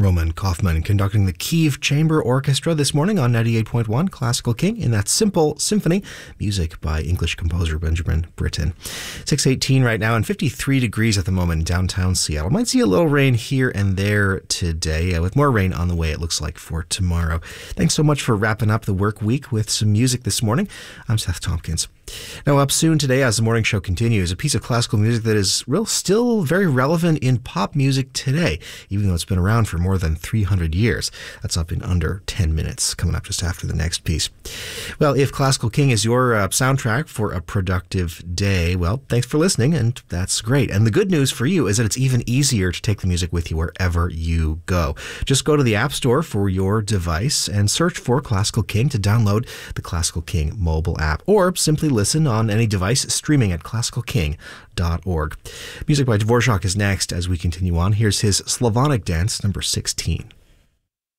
Roman Kaufman conducting the Kyiv Chamber Orchestra this morning on 98.1 Classical King in that simple symphony, music by English composer Benjamin Britten. 6:18 right now and 53 degrees at the moment in downtown Seattle. Might see a little rain here and there today, with more rain on the way it looks like for tomorrow. Thanks so much for wrapping up the work week with some music this morning. I'm Seth Tompkins. Now up soon today as the morning show continues, a piece of classical music that is still very relevant in pop music today, even though it's been around for more than 300 years. That's up in under 10 minutes, coming up just after the next piece. Well, if Classical King is your soundtrack for a productive day, well, thanks for listening, and that's great. And the good news for you is that it's even easier to take the music with you wherever you go. Just go to the App Store for your device and search for Classical King to download the Classical King mobile app, or simply listen on any device streaming at classicalking.org. Music by Dvorak is next as we continue on. Here's his Slavonic Dance number 16.